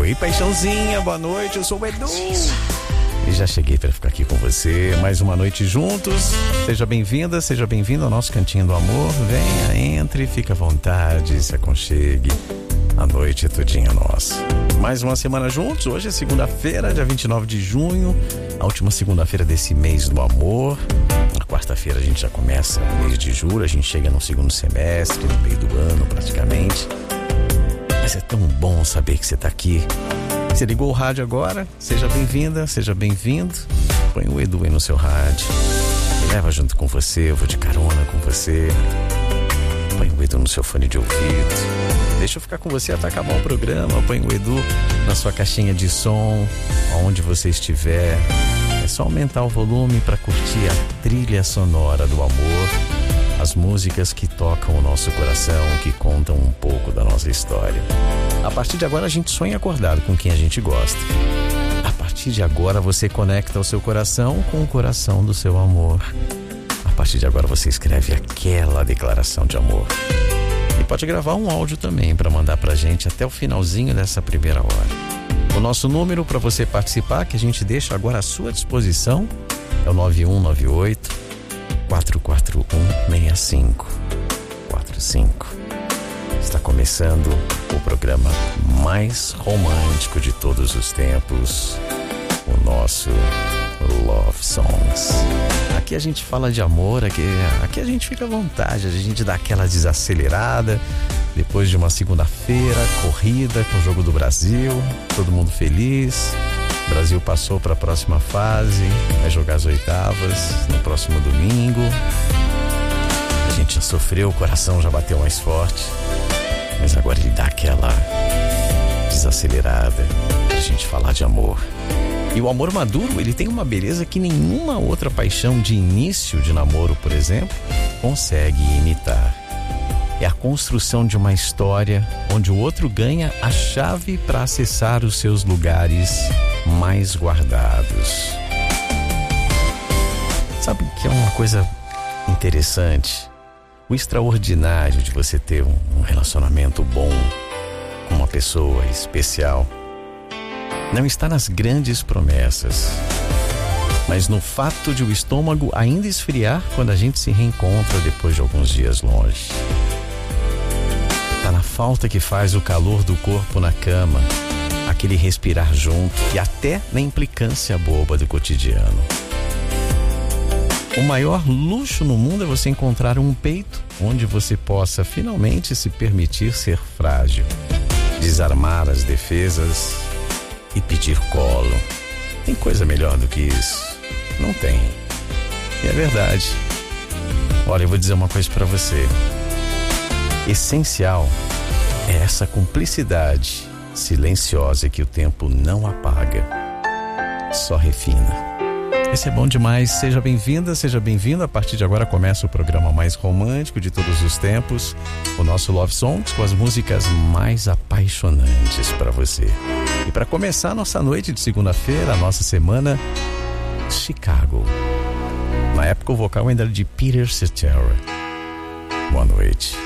Oi, paixãozinha, boa noite, eu sou o Edu. E já cheguei para ficar aqui com você, mais uma noite juntos. Seja bem-vinda, seja bem-vindo ao nosso Cantinho do Amor. Venha, entre, fique à vontade, se aconchegue. A noite é todinha nossa. Mais uma semana juntos, hoje é segunda-feira, dia 29 de junho, a última segunda-feira desse mês do amor. Na quarta-feira a gente já começa o mês de julho, a gente chega no segundo semestre, no meio do ano praticamente. Mas é tão bom saber que você está aqui. Você ligou o rádio agora? Seja bem-vinda, seja bem-vindo. Põe o Edu aí no seu rádio. Me leva junto com você, eu vou de carona com você. Põe o Edu no seu fone de ouvido. Deixa eu ficar com você até acabar o programa. Põe o Edu na sua caixinha de som, aonde você estiver. É só aumentar o volume para curtir a trilha sonora do amor. As músicas que tocam o nosso coração, que contam um pouco da nossa história. A partir de agora a gente sonha acordado com quem a gente gosta. A partir de agora você conecta o seu coração com o coração do seu amor. A partir de agora você escreve aquela declaração de amor. E pode gravar um áudio também para mandar pra gente até o finalzinho dessa primeira hora. O nosso número para você participar, que a gente deixa agora à sua disposição, é o 9198 441-6545. Está começando o programa mais romântico de todos os tempos, o nosso Love Songs. Aqui a gente fala de amor, aqui a gente fica à vontade, a gente dá aquela desacelerada depois de uma segunda-feira corrida com o Jogo do Brasil, todo mundo feliz. O Brasil passou para a próxima fase, vai jogar as oitavas no próximo domingo. A gente já sofreu, o coração já bateu mais forte, mas agora ele dá aquela desacelerada pra gente falar de amor. E o amor maduro, ele tem uma beleza que nenhuma outra paixão de início de namoro, por exemplo, consegue imitar. É a construção de uma história onde o outro ganha a chave para acessar os seus lugares mais guardados. Sabe que é uma coisa interessante? O extraordinário de você ter um relacionamento bom com uma pessoa especial não está nas grandes promessas, mas no fato de o estômago ainda esfriar quando a gente se reencontra depois de alguns dias longe. Está na falta que faz o calor do corpo na cama, aquele respirar junto e até na implicância boba do cotidiano. O maior luxo no mundo é você encontrar um peito onde você possa finalmente se permitir ser frágil, desarmar as defesas e pedir colo. Tem coisa melhor do que isso? Não tem. E é verdade. Olha, eu vou dizer uma coisa pra você. Essencial é essa cumplicidade silenciosa que o tempo não apaga, só refina. Esse é bom demais. Seja bem-vinda, seja bem-vindo. A partir de agora começa o programa mais romântico de todos os tempos, o nosso Love Songs, com as músicas mais apaixonantes para você. E para começar a nossa noite de segunda-feira, a nossa semana, Chicago. Na época o vocal ainda era de Peter Cetera. Boa noite.